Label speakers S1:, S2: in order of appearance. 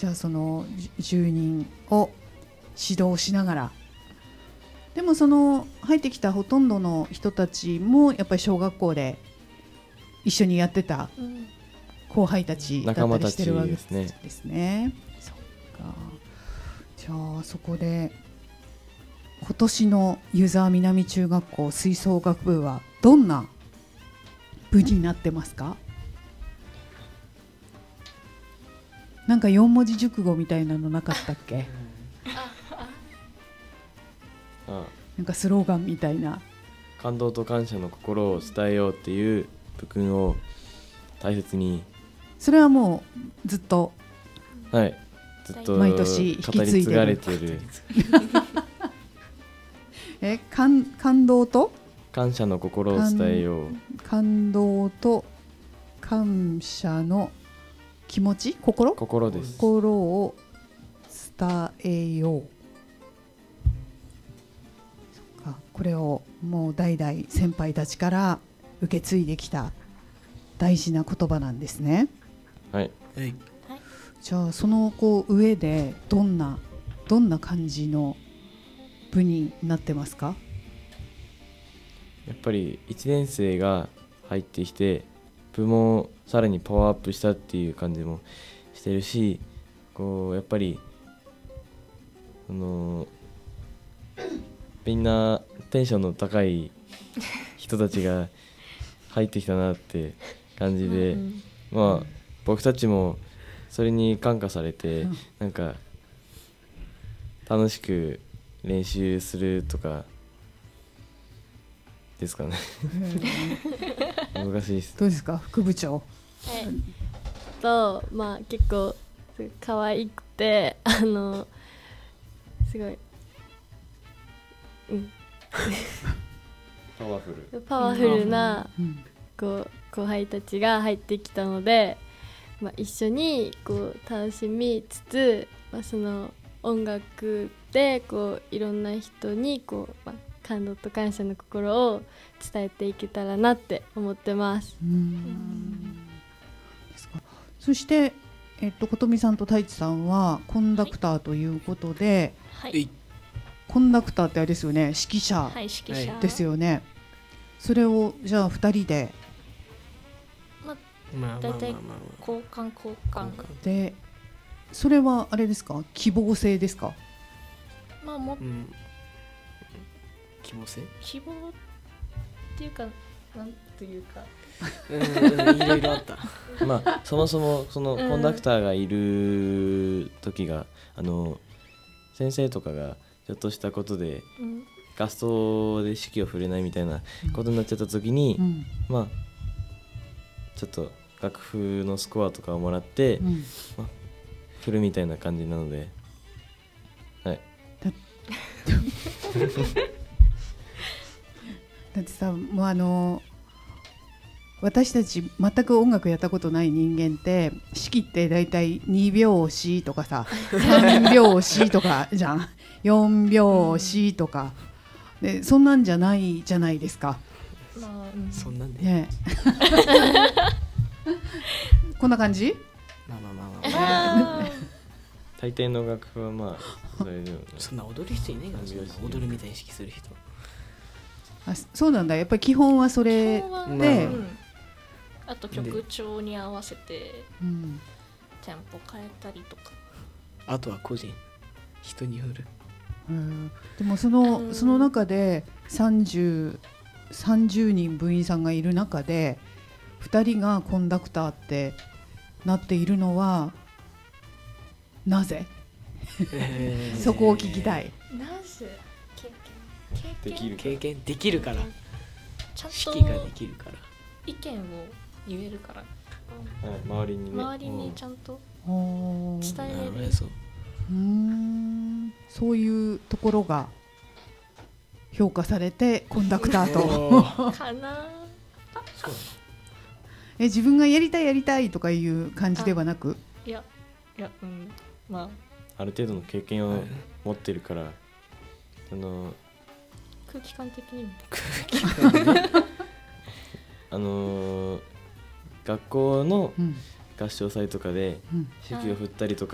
S1: じゃあその10人を指導しながら、でもその入ってきたほとんどの人たちもやっぱり小学校で一緒にやってた後輩たちだったりしてるわけですね。そっか。じゃあそこで今年の湯沢南中学校吹奏楽部はどんな部になってますか？なんか4文字熟語みたいなのなかったっけ？なんかスローガンみたいな。
S2: 感動と感謝の心を伝えようっていう部訓を大切に。
S1: それはもうずっと、
S2: はい、ずっと
S1: 毎年引き継いでる。
S2: 語り継がれている
S1: 感動と
S2: 感謝の心を伝えよう。
S1: 感動と感謝の気持ち、心
S2: です。
S1: 心を伝えよう。そっか、これをもう代々先輩たちから受け継いできた大事な言葉なんですね。
S2: はい。
S1: じゃあその上でどんな感じの部になってますか？
S2: やっぱり1年生が入ってきて部もさらにパワーアップしたっていう感じもしてるし、やっぱりみんなテンションの高い人たちが入ってきたなって感じで、まあ僕たちもそれに感化されて、なんか楽しく練習するとかですかね。難しいです。
S1: どうですか、副部長？
S3: まあ結構可愛くてすごい、パワフルな後輩たちが入ってきたので、一緒に楽しみつつ、その音楽でいろんな人に感動と感謝の心を伝えていけたらなって思ってます。
S1: そして琴美さんと太一さんはコンダクターということで、コンダクターってあれですよね、指揮者ですよね。それをじゃあ2人で
S4: だいたい交換
S1: で、それはあれですか、希望制ですか？
S5: 希望性？
S4: 希望っていうか、なんというか
S5: いろいろあった。
S2: そもそもそのコンダクターがいる時が、先生とかがちょっとしたことで、合奏で指揮を振れないみたいなことになっちゃった時に、ちょっと楽譜のスコアとかをもらって、振るみたいな感じなので、はい。
S1: だってさ、もう私たち全く音楽やったことない人間って指揮ってだいたい2拍子とかさ3拍子とかじゃん、4拍子とかで、そんなんじゃないじゃないですか。
S5: そんなんね。
S1: こんな感じ？
S2: 大抵の楽譜はそれでも、
S5: そんな踊る人いないから、踊るみたいに意識する人。
S1: そうなんだ。やっぱり基本はそれで、
S4: あと曲調に合わせてテンポ変えたりとか、
S5: あとは個人、人による。
S1: でもその中で30人部員さんがいる中で2人がコンダクターってなっているのはなぜ？そこを聞きたい。
S4: なぜ？
S5: 経験できるから、
S4: ちゃんと
S5: 指揮ができるから、
S4: 意見を言えるから、
S2: 周りに
S4: ちゃんと
S1: 伝
S4: えれる。
S1: そういうところが評価されてコンダクターと
S4: かな。
S1: 自分がやりたいとかいう感じではなく、
S4: いや、
S2: ある程度の経験を持ってるから、
S4: 空気感的にも
S2: 学校の合唱祭とかで指揮を振ったりとか